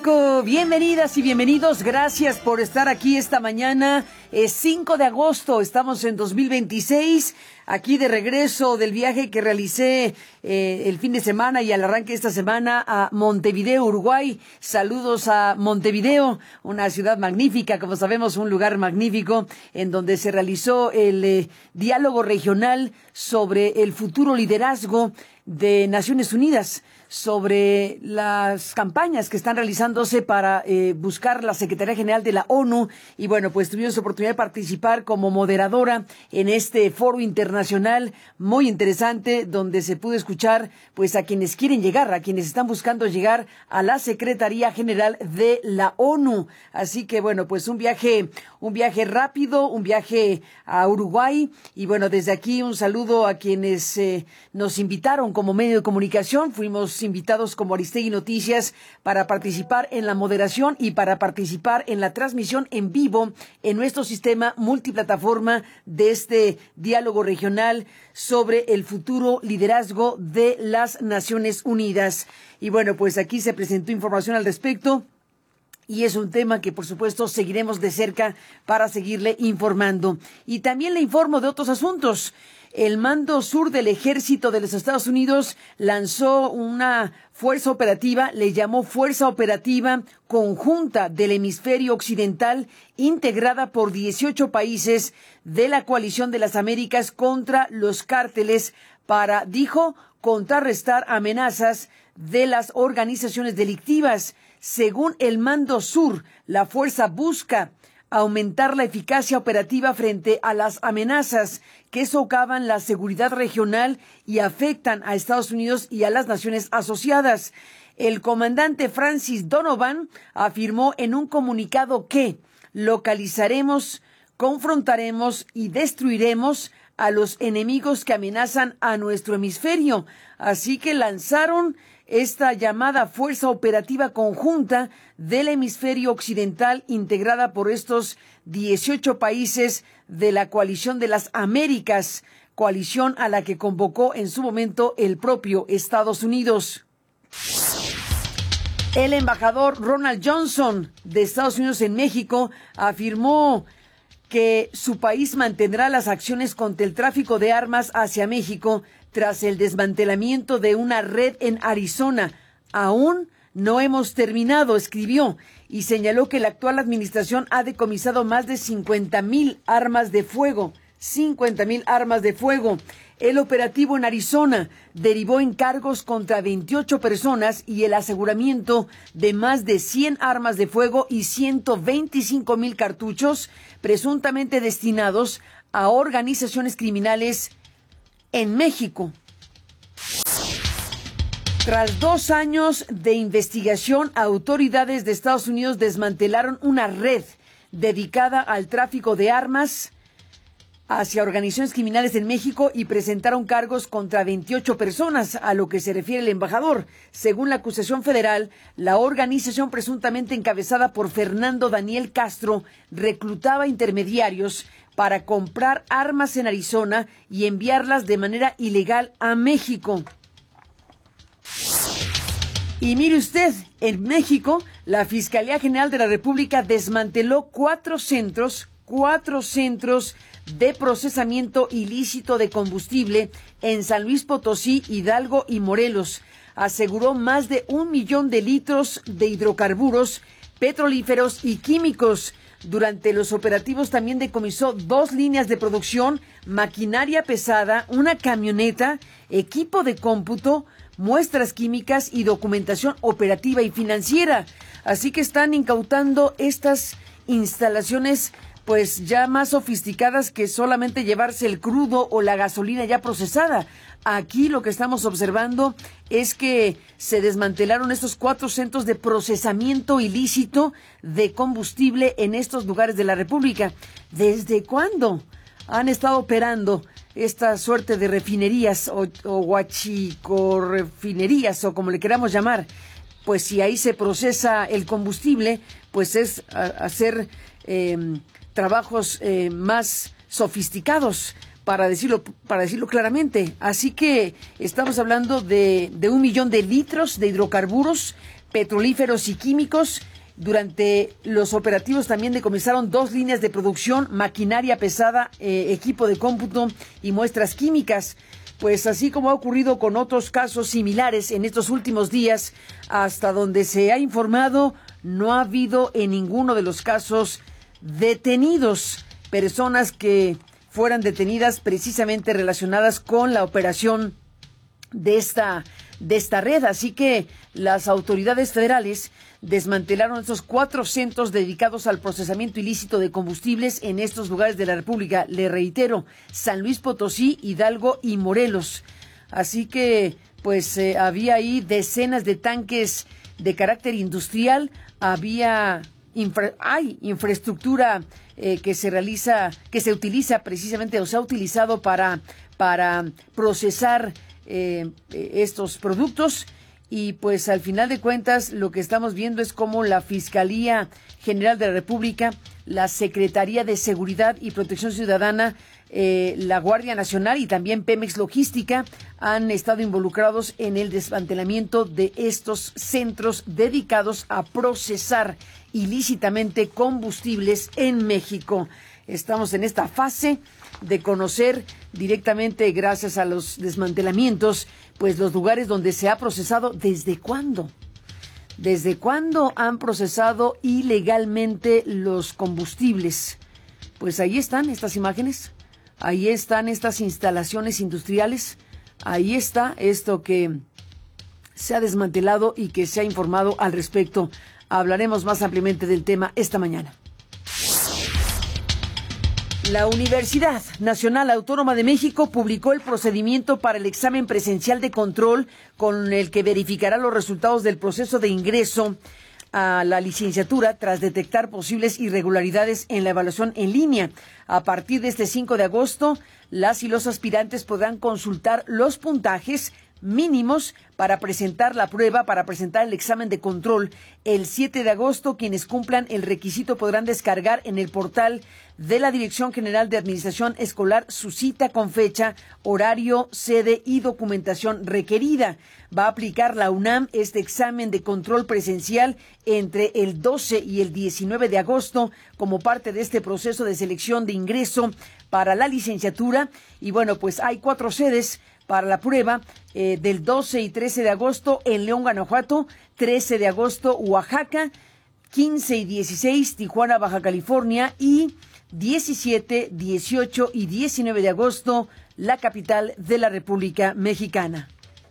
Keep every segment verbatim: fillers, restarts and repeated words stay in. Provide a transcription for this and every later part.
México, bienvenidas y bienvenidos, gracias por estar aquí esta mañana, es cinco de agosto, estamos en dos mil veintiséis, aquí de regreso del viaje que realicé eh, el fin de semana y al arranque de esta semana a Montevideo, Uruguay. Saludos a Montevideo, una ciudad magnífica, como sabemos, un lugar magnífico en donde se realizó el eh, diálogo regional sobre el futuro liderazgo de Naciones Unidas, sobre las campañas que están realizándose para eh, buscar la Secretaría General de la ONU. Y bueno, pues tuvimos la oportunidad de participar como moderadora en este foro internacional muy interesante, donde se pudo escuchar pues a quienes quieren llegar, a quienes están buscando llegar a la Secretaría General de la ONU. Así que bueno, pues un viaje, un viaje rápido, un viaje a Uruguay. Y bueno, desde aquí un saludo a quienes eh, nos invitaron como medio de comunicación. Fuimos invitados como Aristegui Noticias para participar en la moderación y para participar en la transmisión en vivo en nuestro sistema multiplataforma de este diálogo regional sobre el futuro liderazgo de las Naciones Unidas. Y bueno, pues aquí se presentó información al respecto. Y es un tema que, por supuesto, seguiremos de cerca para seguirle informando. Y también le informo de otros asuntos. El Mando Sur del Ejército de los Estados Unidos lanzó una fuerza operativa, le llamó Fuerza Operativa Conjunta del Hemisferio Occidental, integrada por dieciocho países de la Coalición de las Américas contra los cárteles para, dijo, contrarrestar amenazas de las organizaciones delictivas. Según el Mando Sur, la fuerza busca aumentar la eficacia operativa frente a las amenazas que socavan la seguridad regional y afectan a Estados Unidos y a las naciones asociadas. El comandante Francis Donovan afirmó en un comunicado que localizaremos, confrontaremos y destruiremos a los enemigos que amenazan a nuestro hemisferio. Así que lanzaron esta llamada Fuerza Operativa Conjunta del Hemisferio Occidental, integrada por estos dieciocho países de la Coalición de las Américas, coalición a la que convocó en su momento el propio Estados Unidos. El embajador Ronald Johnson de Estados Unidos en México afirmó que su país mantendrá las acciones contra el tráfico de armas hacia México tras el desmantelamiento de una red en Arizona. Aún no hemos terminado, escribió, y señaló que la actual administración ha decomisado más de cincuenta mil armas de fuego. cincuenta mil armas de fuego. El operativo en Arizona derivó en cargos contra veintiocho personas y el aseguramiento de más de cien armas de fuego y ciento veinticinco mil cartuchos presuntamente destinados a organizaciones criminales en México. Tras dos años de investigación, autoridades de Estados Unidos desmantelaron una red dedicada al tráfico de armas hacia organizaciones criminales en México y presentaron cargos contra veintiocho personas, a lo que se refiere el embajador. Según la acusación federal, la organización presuntamente encabezada por Fernando Daniel Castro reclutaba intermediarios para comprar armas en Arizona y enviarlas de manera ilegal a México. Y mire usted, en México, la Fiscalía General de la República desmanteló cuatro centros, cuatro centros de procesamiento ilícito de combustible en San Luis Potosí, Hidalgo y Morelos. Aseguró más de un millón de litros de hidrocarburos, petrolíferos y químicos. Durante los operativos también decomisó dos líneas de producción, maquinaria pesada, una camioneta, equipo de cómputo, muestras químicas y documentación operativa y financiera. Así que están incautando estas instalaciones pues ya más sofisticadas que solamente llevarse el crudo o la gasolina ya procesada. Aquí lo que estamos observando es que se desmantelaron estos cuatro centros de procesamiento ilícito de combustible en estos lugares de la República. ¿Desde cuándo han estado operando esta suerte de refinerías o, o huachicorrefinerías o como le queramos llamar? Pues si ahí se procesa el combustible, pues es a, hacer eh, trabajos eh, más sofisticados, para decirlo, para decirlo claramente. Así que estamos hablando de, de un millón de litros de hidrocarburos, petrolíferos y químicos. Durante los operativos también decomisaron dos líneas de producción, maquinaria pesada, eh, equipo de cómputo y muestras químicas. Pues así como ha ocurrido con otros casos similares en estos últimos días, hasta donde se ha informado, no ha habido en ninguno de los casos detenidos personas que fueran detenidas precisamente relacionadas con la operación de esta, de esta red. Así que las autoridades federales desmantelaron estos cuatro centros dedicados al procesamiento ilícito de combustibles en estos lugares de la República. Le reitero, San Luis Potosí, Hidalgo y Morelos. Así que, pues, eh, había ahí decenas de tanques de carácter industrial, había infra, hay infraestructura eh, que se realiza, que se utiliza precisamente, o se ha utilizado para, para procesar eh, estos productos. Y pues al final de cuentas lo que estamos viendo es cómo la Fiscalía General de la República, la Secretaría de Seguridad y Protección Ciudadana, eh, la Guardia Nacional y también Pemex Logística han estado involucrados en el desmantelamiento de estos centros dedicados a procesar ilícitamente combustibles en México. Estamos en esta fase de conocer directamente, gracias a los desmantelamientos, pues los lugares donde se ha procesado. ¿Desde cuándo? ¿Desde cuándo han procesado ilegalmente los combustibles? Pues ahí están estas imágenes, ahí están estas instalaciones industriales, ahí está esto que se ha desmantelado y que se ha informado al respecto. Hablaremos más ampliamente del tema esta mañana. La Universidad Nacional Autónoma de México publicó el procedimiento para el examen presencial de control con el que verificará los resultados del proceso de ingreso a la licenciatura tras detectar posibles irregularidades en la evaluación en línea. A partir de este cinco de agosto, las y los aspirantes podrán consultar los puntajes mínimos para presentar la prueba, para presentar el examen de control. El siete de agosto, quienes cumplan el requisito podrán descargar en el portal de la Dirección General de Administración Escolar su cita con fecha, horario, sede y documentación requerida. Va a aplicar la UNAM este examen de control presencial entre el doce y el diecinueve de agosto como parte de este proceso de selección de ingreso para la licenciatura. Y bueno, pues hay cuatro sedes para la prueba, eh, del doce y trece de agosto en León, Guanajuato, trece de agosto Oaxaca, quince y dieciséis Tijuana, Baja California y diecisiete, dieciocho y diecinueve de agosto la capital de la República Mexicana.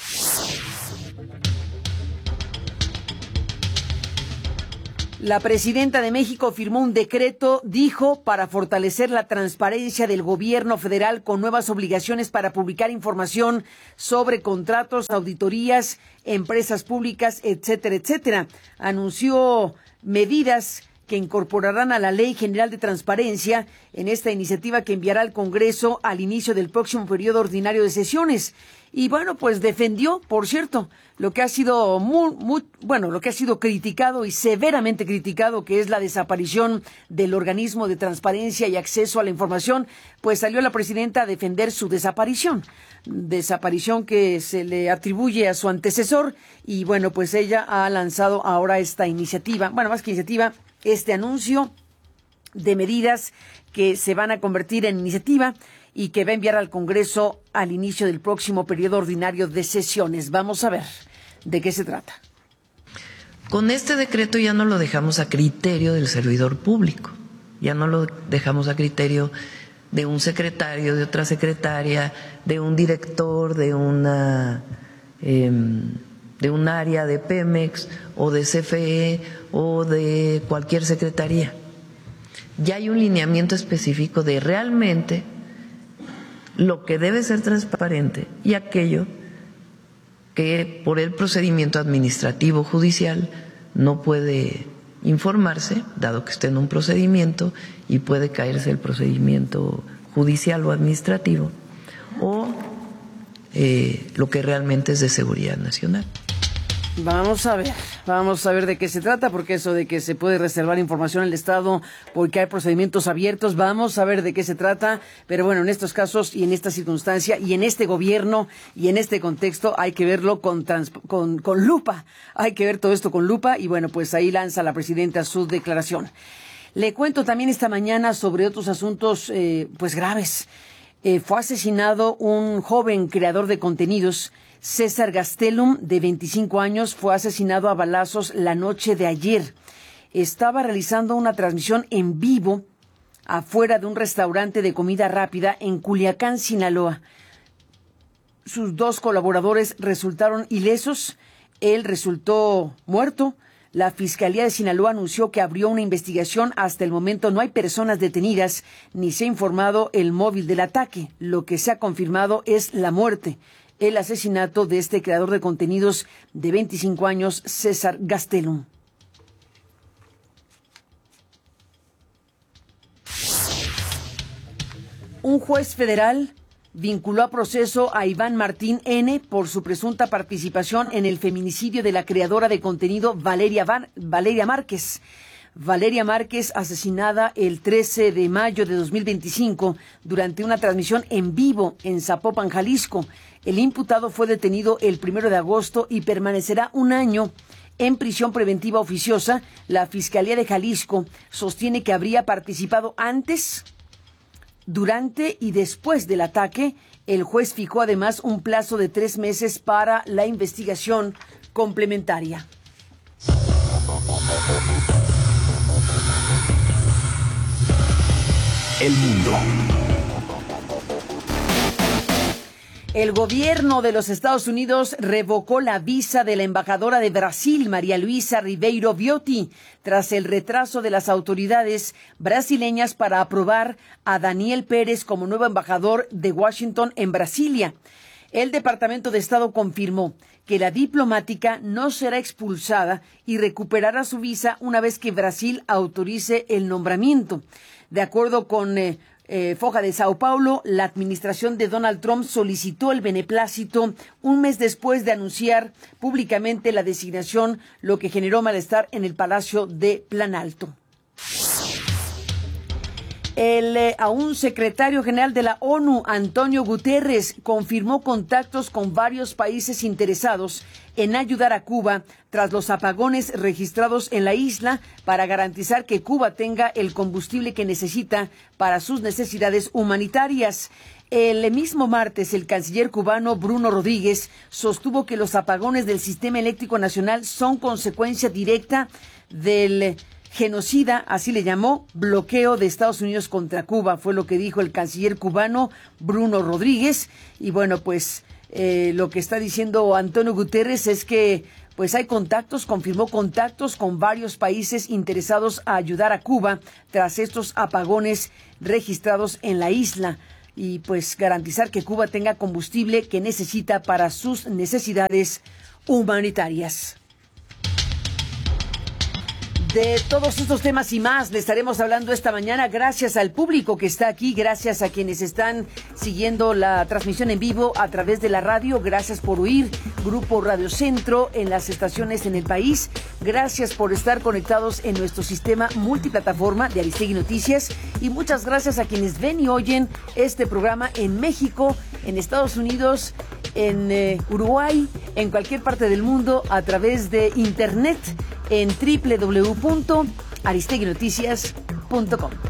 La presidenta de México firmó un decreto, dijo, para fortalecer la transparencia del gobierno federal con nuevas obligaciones para publicar información sobre contratos, auditorías, empresas públicas, etcétera, etcétera. Anunció medidas que incorporarán a la Ley General de Transparencia en esta iniciativa que enviará al Congreso al inicio del próximo periodo ordinario de sesiones. Y bueno, pues defendió, por cierto, lo que ha sido muy, muy, bueno, lo que ha sido criticado y severamente criticado, que es la desaparición del organismo de transparencia y acceso a la información. Pues salió la presidenta a defender su desaparición, desaparición que se le atribuye a su antecesor. Y bueno, pues ella ha lanzado ahora esta iniciativa, bueno, más que iniciativa, este anuncio de medidas que se van a convertir en iniciativa y que va a enviar al Congreso al inicio del próximo periodo ordinario de sesiones. Vamos a ver de qué se trata. Con este decreto ya no lo dejamos a criterio del servidor público, ya no lo dejamos a criterio de un secretario, de otra secretaria, de un director, de una eh, de un área de Pemex o de C F E o de cualquier secretaría. Ya hay un lineamiento específico de realmente lo que debe ser transparente y aquello que por el procedimiento administrativo judicial no puede informarse, dado que esté en un procedimiento y puede caerse el procedimiento judicial o administrativo, o eh, lo que realmente es de seguridad nacional. Vamos a ver, vamos a ver de qué se trata, porque eso de que se puede reservar información al Estado porque hay procedimientos abiertos, vamos a ver de qué se trata, pero bueno, en estos casos y en esta circunstancia y en este gobierno y en este contexto hay que verlo con, trans, con, con lupa, hay que ver todo esto con lupa y bueno, pues ahí lanza la presidenta su declaración. Le cuento también esta mañana sobre otros asuntos eh, pues graves. Eh, fue asesinado un joven creador de contenidos. César Gastelum, de veinticinco años, fue asesinado a balazos la noche de ayer. Estaba realizando una transmisión en vivo afuera de un restaurante de comida rápida en Culiacán, Sinaloa. Sus dos colaboradores resultaron ilesos. Él resultó muerto. La Fiscalía de Sinaloa anunció que abrió una investigación. Hasta el momento no hay personas detenidas ni se ha informado el móvil del ataque. Lo que se ha confirmado es la muerte. El asesinato de este creador de contenidos de veinticinco años, César Gastelum. Un juez federal vinculó a proceso a Iván Martín N. por su presunta participación en el feminicidio de la creadora de contenido Valeria, Van, Valeria Márquez. Valeria Márquez, asesinada el trece de mayo de dos mil veinticinco durante una transmisión en vivo en Zapopan, Jalisco. El imputado fue detenido el primero de agosto y permanecerá un año en prisión preventiva oficiosa. La Fiscalía de Jalisco sostiene que habría participado antes, durante y después del ataque. El juez fijó además un plazo de tres meses para la investigación complementaria. El mundo. El gobierno de los Estados Unidos revocó la visa de la embajadora de Brasil, María Luisa Ribeiro Viotti, tras el retraso de las autoridades brasileñas para aprobar a Daniel Pérez como nuevo embajador de Washington en Brasilia. El Departamento de Estado confirmó que la diplomática no será expulsada y recuperará su visa una vez que Brasil autorice el nombramiento. De acuerdo con eh, eh, Foja de Sao Paulo, la administración de Donald Trump solicitó el beneplácito un mes después de anunciar públicamente la designación, lo que generó malestar en el Palacio de Plan Alto. El eh, aún secretario general de la ONU, Antonio Guterres, confirmó contactos con varios países interesados en ayudar a Cuba tras los apagones registrados en la isla para garantizar que Cuba tenga el combustible que necesita para sus necesidades humanitarias. El mismo martes, el canciller cubano Bruno Rodríguez sostuvo que los apagones del sistema eléctrico nacional son consecuencia directa del genocida, así le llamó, bloqueo de Estados Unidos contra Cuba, fue lo que dijo el canciller cubano Bruno Rodríguez. Y bueno, pues eh, lo que está diciendo Antonio Guterres es que pues hay contactos, confirmó contactos con varios países interesados a ayudar a Cuba tras estos apagones registrados en la isla y pues garantizar que Cuba tenga combustible que necesita para sus necesidades humanitarias. De todos estos temas y más le estaremos hablando esta mañana. Gracias al público que está aquí, gracias a quienes están siguiendo la transmisión en vivo a través de la radio. Gracias por oír Grupo Radio Centro en las estaciones en el país. Gracias por estar conectados en nuestro sistema multiplataforma de Aristegui Noticias. Y muchas gracias a quienes ven y oyen este programa en México, en Estados Unidos, en eh, Uruguay, en cualquier parte del mundo a través de internet en doble u doble u doble u punto aristegui noticias punto com.